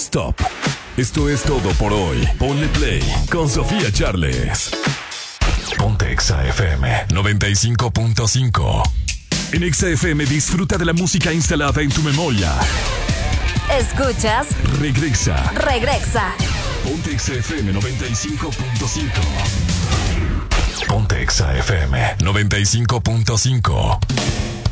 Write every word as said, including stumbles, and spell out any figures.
stop. Esto es todo por hoy. Ponle play con Sofía Charles. Ponte Exa F M noventa y cinco punto cinco. En Exa F M disfruta de la música instalada en tu memoria. Escuchas Regresa. Regresa. Ponte Exa F M noventa y cinco punto cinco. Ponte Exa F M noventa y cinco punto cinco.